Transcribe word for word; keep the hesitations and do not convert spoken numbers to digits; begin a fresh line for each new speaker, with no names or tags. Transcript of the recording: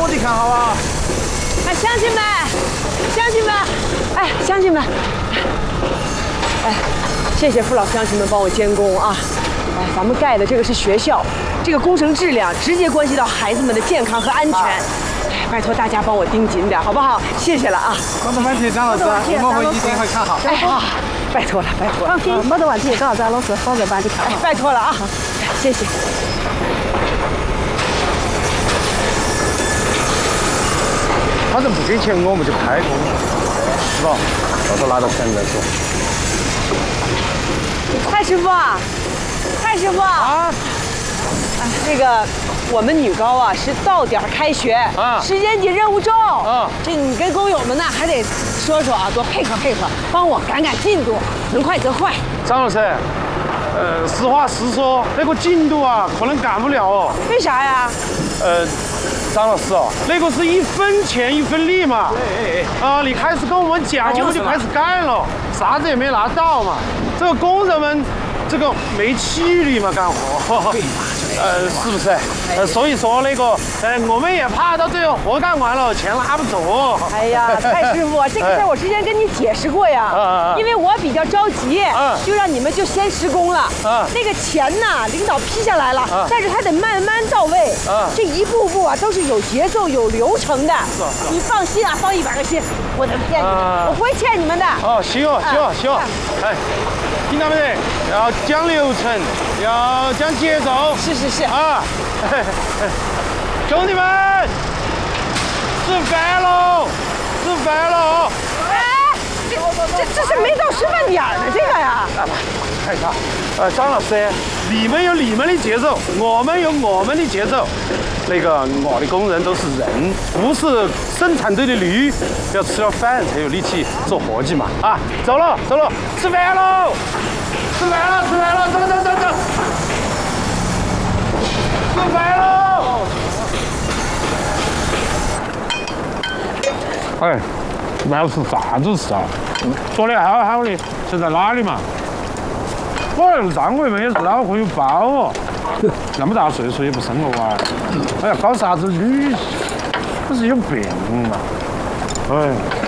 落地看好啊！
哎，乡亲们，乡亲们，哎，乡亲们，哎，谢谢父老乡亲们帮我监工啊！哎，咱们盖的这个是学校，这个工程质量直接关系到孩子们的健康和安全。哎，拜托大家帮我盯紧点，好不好？谢谢了啊！
没得问题，张老师，我们会一定会看好。
哎好，拜托了，拜托了。
放心，没得问题，张张老师好在帮你看。
哎，拜托了啊！谢谢。
反正不给钱，我们就开工，是吧？到时候拿到钱再说。
蔡师傅啊，蔡师傅啊，哎，那个我们女高啊是到点开学，啊，时间紧任务重，啊，这你跟工友们呢还得说说啊，多配合配合，帮我赶赶进度，能快则快。
张老师，呃，实话实说，那个进度啊，可能赶不了哦。
为啥呀？
呃。 张老师哦，那个是一分钱一分利嘛。哎哎啊，你开始跟我们讲，我们就开始干了，啥子也没拿到嘛。这个工人们，这个没气力嘛，干活。对嘛？呃，是不是？呃，所以说那个，呃，我们也怕到最后活干完了，钱拿不走。
哎呀，蔡师傅，这个事儿我之前跟你解释过呀，因为我比较着急，就让你们就先施工了。那个钱呐，领导批下来了，但是还得慢慢到位。这一步步啊，都是有节奏、有流程的。你放心啊，放一百个心，我能骗你们，我不会欠你们的。
哦，行哦，行哦，行哦，哎。 听到没得？要讲流程，要讲节奏。
是是是
啊！兄弟们，吃饭喽！吃饭喽！
哎，这这这是没到吃饭点儿呢，这个呀。
看一下，呃，张老师，你们有你们的节奏，我们有我们的节奏。那个我的工人都是人，不是生产队的驴，要吃了饭才有力气做活计嘛。啊，走了走了，吃饭喽！ 吃饭了，吃饭了，走走走走，吃饭喽！哎，那是啥子事啊？说的好好的，是在哪里嘛？我张伟们也是脑壳有包哦，那么大岁数也不生个娃，哎呀，搞啥子女？不是有病嘛？哎。